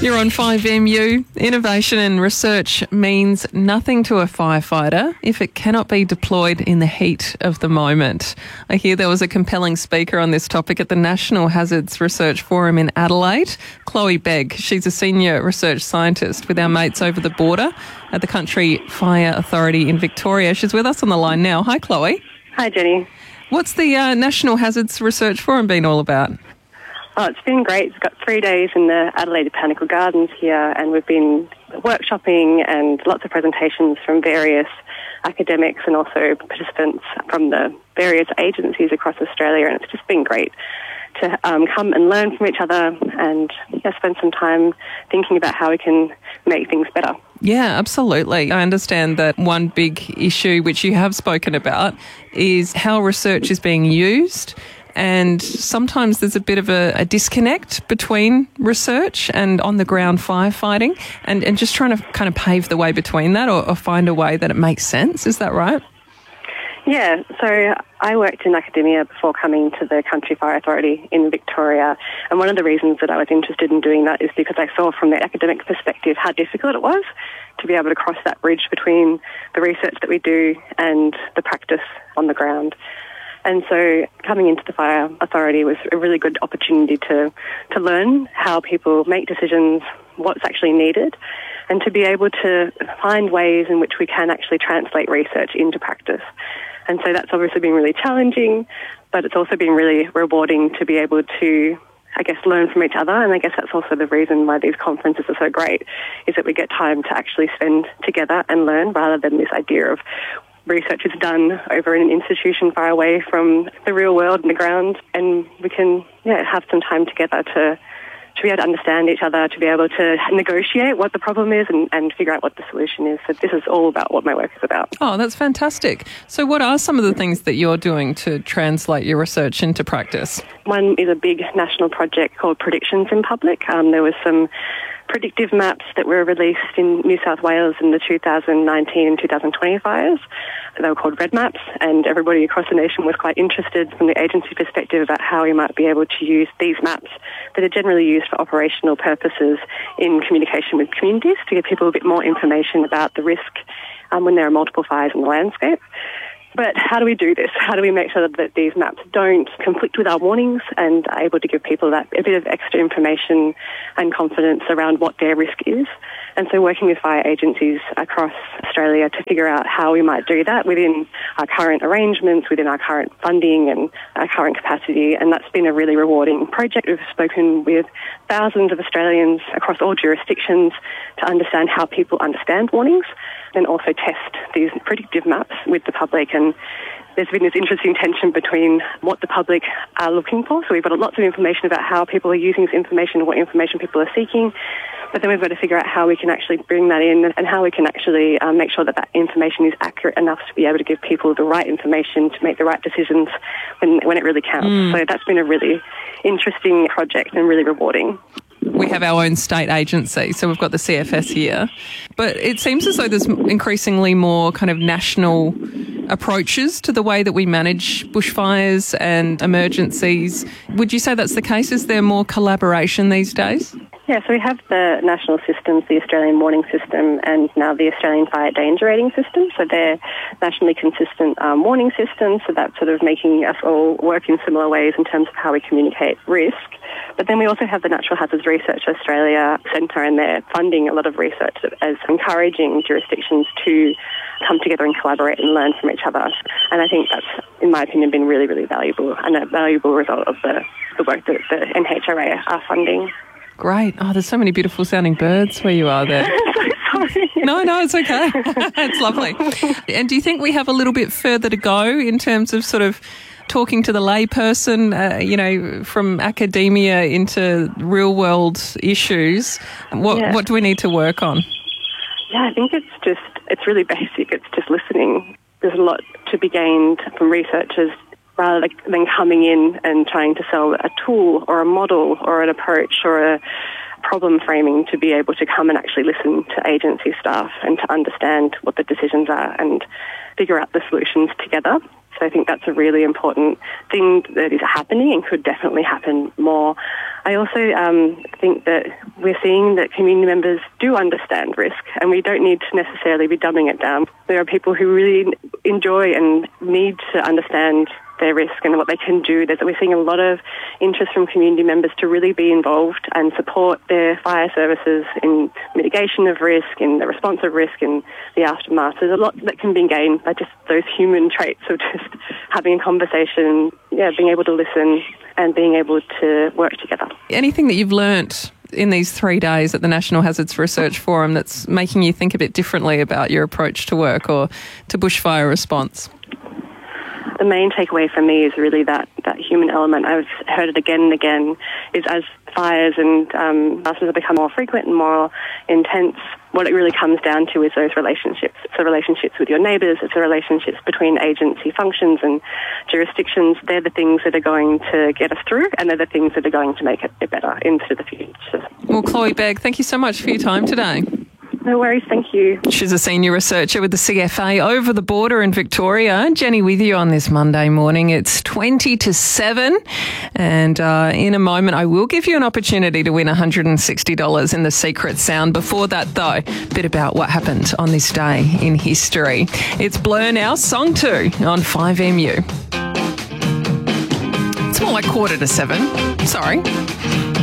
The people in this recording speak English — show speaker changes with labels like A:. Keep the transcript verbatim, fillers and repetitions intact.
A: You're on five M U. Innovation and research means nothing to a firefighter if it cannot be deployed in the heat of the moment. I hear there was a compelling speaker on this topic at the National Hazards Research Forum in Adelaide, Chloe Begg. She's a senior research scientist with our mates over the border at the Country Fire Authority in Victoria. She's with us on the line now. Hi, Chloe.
B: Hi, Jenny.
A: What's the uh, National Hazards Research Forum been all about?
B: Oh, it's been great. We've got three days in the Adelaide Botanical Gardens here, and we've been workshopping and lots of presentations from various academics and also participants from the various agencies across Australia, and it's just been great to um, come and learn from each other and yeah, spend some time thinking about how we can make things better.
A: Yeah, absolutely. I understand that one big issue which you have spoken about is how research is being used. And sometimes there's a bit of a, a disconnect between research and on-the-ground firefighting, and, and just trying to kind of pave the way between that or, or find a way that it makes sense. Is that right?
B: Yeah, so I worked in academia before coming to the Country Fire Authority in Victoria, and one of the reasons that I was interested in doing that is because I saw from the academic perspective how difficult it was to be able to cross that bridge between the research that we do and the practice on the ground. And so coming into the Fire Authority was a really good opportunity to, to learn how people make decisions, what's actually needed, and to be able to find ways in which we can actually translate research into practice. And so that's obviously been really challenging, but it's also been really rewarding to be able to, I guess, learn from each other. And I guess that's also the reason why these conferences are so great, is that we get time to actually spend together and learn rather than this idea of research is done over in an institution far away from the real world and the ground, and we can yeah, have some time together to, to be able to understand each other, to be able to negotiate what the problem is and, and figure out what the solution is. So this is all about what my work is about.
A: Oh, that's fantastic. So what are some of the things that you're doing to translate your research into practice? One
B: is a big national project called Predictions in Public. Um, there was some predictive maps that were released in New South Wales in the two thousand nineteen and two thousand twenty fires. They were called Red Maps, and everybody across the nation was quite interested from the agency perspective about how we might be able to use these maps that are generally used for operational purposes in communication with communities to give people a bit more information about the risk um, when there are multiple fires in the landscape. But how do we do this? How do we make sure that these maps don't conflict with our warnings and are able to give people that a bit of extra information and confidence around what their risk is? And so working with fire agencies across Australia to figure out how we might do that within our current arrangements, within our current funding and our current capacity. And that's been a really rewarding project. We've spoken with thousands of Australians across all jurisdictions to understand how people understand warnings and also test these predictive maps with the public. And there's been this interesting tension between what the public are looking for. So we've got lots of information about how people are using this information and what information people are seeking. But then we've got to figure out how we can actually bring that in and how we can actually um, make sure that that information is accurate enough to be able to give people the right information to make the right decisions when, when it really counts. Mm. So that's been a really interesting project and really rewarding.
A: We have our own state agency, so we've got the C F S here. But it seems as though there's increasingly more kind of national approaches to the way that we manage bushfires and emergencies. Would you say that's the case? Is there more collaboration these days?
B: Yeah, so we have the national systems, the Australian Warning System and now the Australian Fire Danger Rating System. So they're nationally consistent um, warning systems, so that's sort of making us all work in similar ways in terms of how we communicate risk. But then we also have the Natural Hazards Research Australia Centre, and they're funding a lot of research as encouraging jurisdictions to come together and collaborate and learn from each other. And I think that's, in my opinion, been really, really valuable and a valuable result of the, the work that the N H R A are funding.
A: Great. Oh, there's so many beautiful sounding birds where you are there.
B: I'm so sorry.
A: No, no, it's okay. It's lovely. And do you think we have a little bit further to go in terms of sort of talking to the layperson, uh, you know, from academia into real world issues? What yeah. what do we need to work on?
B: Yeah, I think it's just, it's really basic. It's just listening. There's a lot to be gained from researchers rather than coming in and trying to sell a tool or a model or an approach or a problem framing, to be able to come and actually listen to agency staff and to understand what the decisions are and figure out the solutions together. So I think that's a really important thing that is happening and could definitely happen more. I also um, think that we're seeing that community members do understand risk, and we don't need to necessarily be dumbing it down. There are people who really enjoy and need to understand their risk and what they can do. There's, we're seeing a lot of interest from community members to really be involved and support their fire services in mitigation of risk, in the response of risk, in the aftermath. There's a lot that can be gained by just those human traits of just having a conversation, yeah, being able to listen and being able to work together.
A: Anything that you've learnt in these three days at the National Hazards Research Forum that's making you think a bit differently about your approach to work or to bushfire response?
B: The main takeaway for me is really that, that human element. I've heard it again and again, is as fires and um, disasters have become more frequent and more intense, what it really comes down to is those relationships. It's the relationships with your neighbours, it's the relationships between agency functions and jurisdictions. They're the things that are going to get us through, and they're the things that are going to make it better into the future.
A: Well, Chloe Begg, thank you so much for your time today.
B: No worries, thank you.
A: She's a senior researcher with the C F A over the border in Victoria. Jenny with you on this Monday morning. It's twenty to seven, and uh, in a moment I will give you an opportunity to win one hundred sixty dollars in the secret sound. Before that, though, a bit about what happened on this day in history. It's Blur now, Song two on five M U. It's more like quarter to seven. Sorry.